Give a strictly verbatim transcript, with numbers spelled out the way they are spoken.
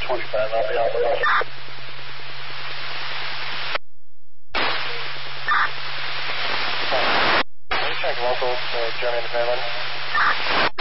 twenty-five, I'll be out with you. Check local, uh, Johnny and the family.